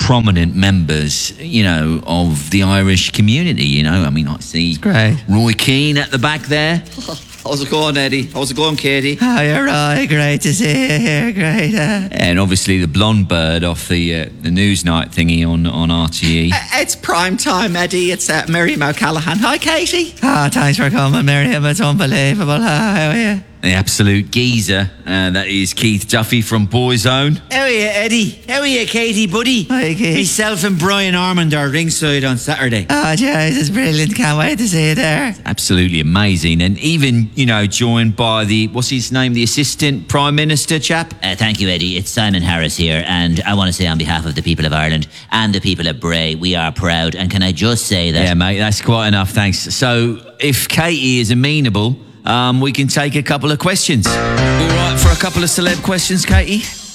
prominent members, of the Irish community, I mean, I see great. Roy Keane at the back there. How's it going, Eddie? How's it going, Katie? Oh, you're right. Great to see you here. Great. And obviously the blonde bird off the Newsnight thingy on RTE. It's prime time, Eddie. It's Miriam O'Callaghan. Hi, Katie. Thanks for coming, Miriam. It's unbelievable. How are you? The absolute geezer. That is Keith Duffy from Boyzone. How are you, Eddie? How are you, Katie, buddy? Hi, Keith. Myself and Brian Armand are ringside on Saturday. Oh, Jesus, brilliant. Can't wait to see you there. Absolutely amazing. And even, joined by what's his name, the Assistant Prime Minister chap? Thank you, Eddie. It's Simon Harris here, and I want to say on behalf of the people of Ireland and the people of Bray, we are proud. And can I just say that... Yeah, mate, that's quite enough, thanks. So, if Katie is amenable, we can take a couple of questions. All right for a couple of celeb questions, Katie?